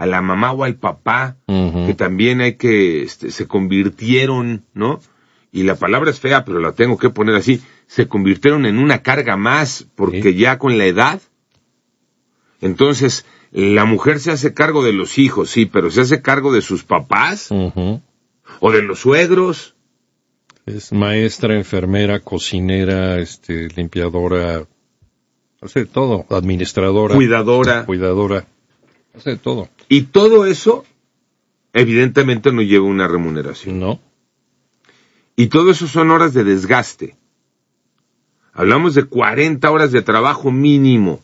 a la mamá o al papá, Uh-huh. que también se convirtieron, ¿no? Y la palabra es fea, pero la tengo que poner así, se convirtieron en una carga más, porque Sí. ya con la edad, entonces, la mujer se hace cargo de los hijos, sí, pero se hace cargo de sus papás, Uh-huh. o de los suegros. Es maestra, enfermera, cocinera, limpiadora, hace de todo, administradora, Cuidadora. hace de todo. Y todo eso, evidentemente, no lleva una remuneración. ¿No? Y todo eso son horas de desgaste. Hablamos de 40 horas de trabajo mínimo.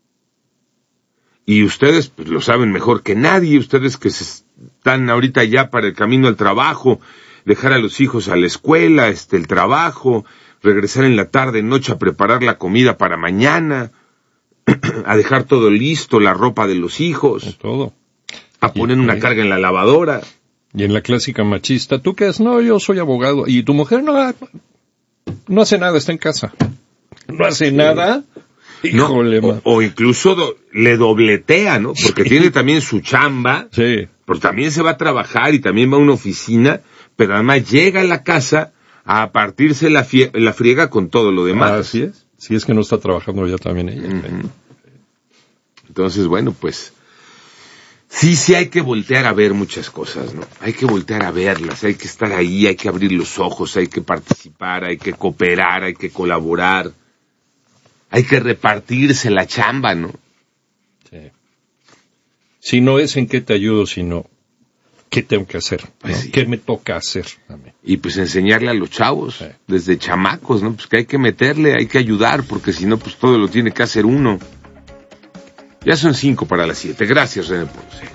Y ustedes pues, lo saben mejor que nadie, ustedes que están ahorita ya para el camino al trabajo, dejar a los hijos a la escuela, el trabajo, regresar en la tarde, noche a preparar la comida para mañana, a dejar todo listo, la ropa de los hijos, Todo. a poner una carga en la lavadora. Y en la clásica machista, ¿tú qué es? No, yo soy abogado. Y tu mujer no hace nada, está en casa. No hace nada. Híjole, No, o incluso le dobletea, ¿no? Porque tiene también su chamba, sí, porque también se va a trabajar y también va a una oficina, pero además llega a la casa a partirse la friega con todo lo demás. así es. Si es que no está trabajando ya también ella. Uh-huh. Entonces, bueno, pues, sí hay que voltear a ver muchas cosas, ¿no? Hay que voltear a verlas, hay que estar ahí, hay que abrir los ojos, hay que participar, hay que cooperar, hay que colaborar. Hay que repartirse la chamba, ¿no? Sí. Si no es en qué te ayudo, sino qué tengo que hacer, ¿no? Pues sí. ¿Qué me toca hacer también? Y pues enseñarle a los chavos, Sí. desde chamacos, ¿no? Pues que hay que meterle, hay que ayudar, porque si no, pues todo lo tiene que hacer uno. Ya son 5 para las 7. Gracias, René Ponce.